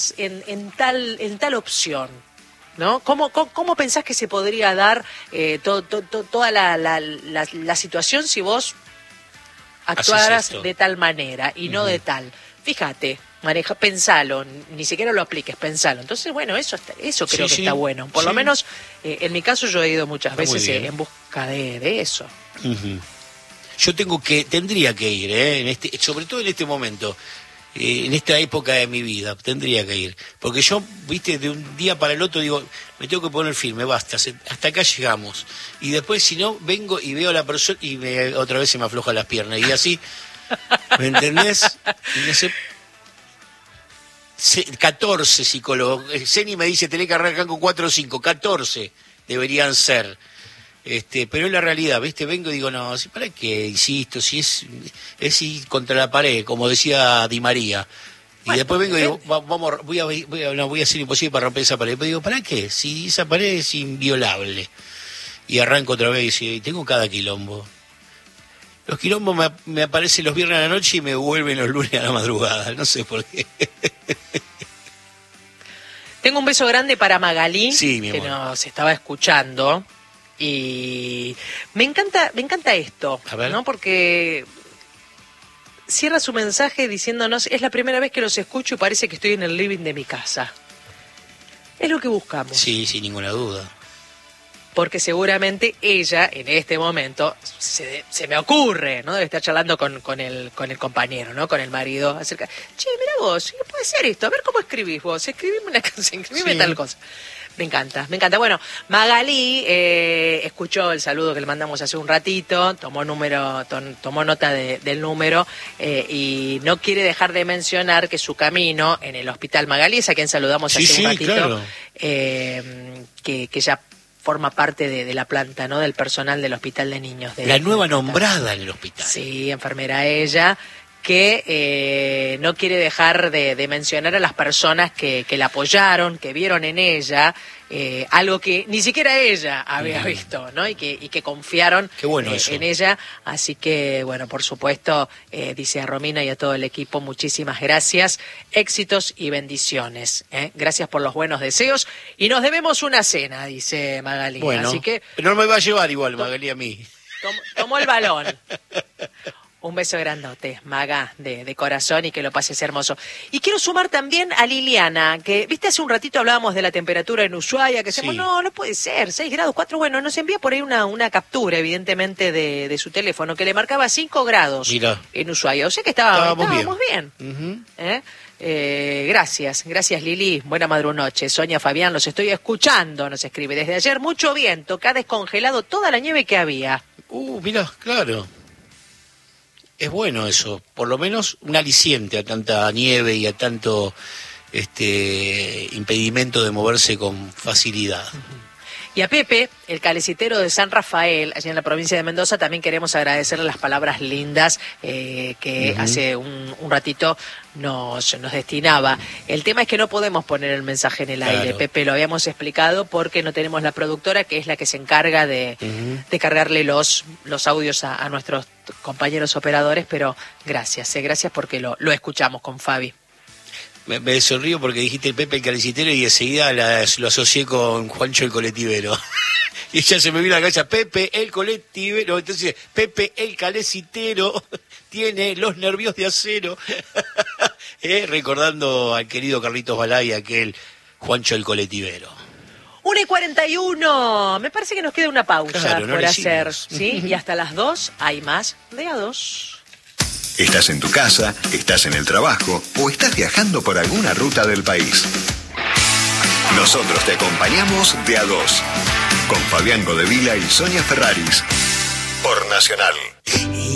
en tal opción, ¿no? ¿Cómo pensás que se podría dar toda la situación si vos actuaras de tal manera y no de tal? Fíjate, pensalo, ni siquiera lo apliques, pensalo. Entonces, bueno, eso creo que está bueno. Por lo menos, en mi caso, yo he ido muchas veces en busca de eso. Yo tendría que ir, sobre todo en este momento. En esta época de mi vida, tendría que ir. Porque yo, viste, de un día para el otro digo, me tengo que poner firme, basta, hasta acá llegamos. Y después, si no, vengo y veo a la persona y otra vez se me aflojan las piernas. Y así, ¿me entendés? Y no sé, 14 psicólogos. Zeni me dice, tenés que arrancar con 4 o 5, 14 deberían ser. Pero es la realidad, ¿viste? Vengo y digo, no, ¿para qué? Insisto, si es ir contra la pared, como decía Di María. Y después vengo y digo, voy a hacer imposible para romper esa pared. Pero digo, ¿para qué? Si esa pared es inviolable. Y arranco otra vez y tengo cada quilombo. Los quilombos me aparecen los viernes a la noche y me vuelven los lunes a la madrugada. No sé por qué. Tengo un beso grande para Magalí, que nos estaba escuchando. Y me encanta esto, ¿no? Porque cierra su mensaje diciéndonos, es la primera vez que los escucho y parece que estoy en el living de mi casa. Es lo que buscamos. Sí, sin ninguna duda. Porque seguramente ella, en este momento, se me ocurre, ¿no? Debe estar charlando con el compañero, ¿no? Con el marido, acerca. Che, mira vos, ¿qué puede ser esto? A ver cómo escribís vos. Escribime una canción, escribime tal cosa. Me encanta. Bueno, Magalí escuchó el saludo que le mandamos hace un ratito, tomó nota del número y no quiere dejar de mencionar que su camino en el Hospital Magalí, es a quien saludamos hace un ratito, claro. Que ya forma parte de la planta, ¿no? Del personal del Hospital de Niños. La nueva nombrada en el hospital. Sí, enfermera ella, que no quiere dejar de mencionar a las personas que la apoyaron, que vieron en ella algo que ni siquiera ella había visto, ¿no? Y que confiaron en ella. Así que, bueno, por supuesto, dice a Romina y a todo el equipo, muchísimas gracias, éxitos y bendiciones. Gracias por los buenos deseos y nos debemos una cena, dice Magalí. Bueno, así que no me va a llevar igual Magalí a mí. Tomó el balón. Un beso grandote, Maga, de corazón, y que lo pases hermoso. Y quiero sumar también a Liliana, que, viste, hace un ratito hablábamos de la temperatura en Ushuaia, que decíamos, no puede ser, 6 grados, 4, bueno, nos envía por ahí una captura, evidentemente, de su teléfono, que le marcaba 5 grados en Ushuaia. O sea que estábamos bien. Gracias Lili, buena madrunoche. Sonia Fabián, los estoy escuchando, nos escribe. Desde ayer mucho viento, que ha descongelado toda la nieve que había. Mirá, claro. Es bueno eso, por lo menos un aliciente a tanta nieve y a tanto impedimento de moverse con facilidad. Y a Pepe, el calecitero de San Rafael, allí en la provincia de Mendoza, también queremos agradecerle las palabras lindas que hace un ratito nos destinaba. El tema es que no podemos poner el mensaje en el aire, Pepe, lo habíamos explicado, porque no tenemos la productora, que es la que se encarga de cargarle los audios a nuestros compañeros operadores, pero gracias porque lo escuchamos con Fabi. Me sonrío porque dijiste Pepe el calecitero y enseguida lo asocié con Juancho el colectivero. Y ya se me vino a la cabeza, Pepe el colectivero. Entonces, Pepe el calecitero tiene los nervios de acero. Recordando al querido Carlitos Balay, aquel Juancho el colectivero. 1:41. Me parece que nos queda una pausa por hacer. ¿Sí? Y hasta las 2 hay más de A2. ¿Estás en tu casa, estás en el trabajo o estás viajando por alguna ruta del país? Nosotros te acompañamos de A2 con Fabián Godevila y Sonia Ferraris por Nacional.